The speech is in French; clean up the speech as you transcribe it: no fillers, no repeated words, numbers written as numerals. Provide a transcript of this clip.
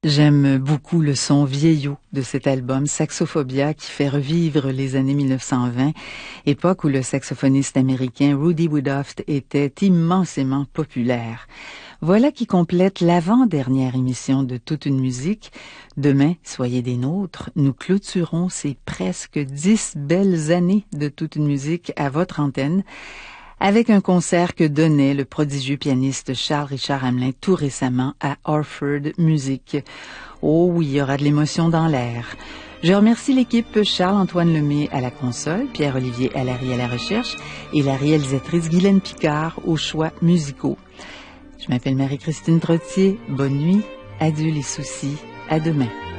J'aime beaucoup le son vieillot de cet album Saxophobia qui fait revivre les années 1920, époque où le saxophoniste américain Rudy Woodruff était immensément populaire. Voilà qui complète l'avant-dernière émission de Toute une musique. Demain, soyez des nôtres, nous clôturons ces presque 10 belles années de Toute une musique à votre antenne, avec un concert que donnait le prodigieux pianiste Charles-Richard Hamelin tout récemment à Orford Music. Oh oui, il y aura de l'émotion dans l'air. Je remercie l'équipe Charles-Antoine Lemay à la console, Pierre-Olivier Allary à la recherche et la réalisatrice Guylaine Picard aux choix musicaux. Je m'appelle Marie-Christine Trottier. Bonne nuit, adieu les soucis, à demain.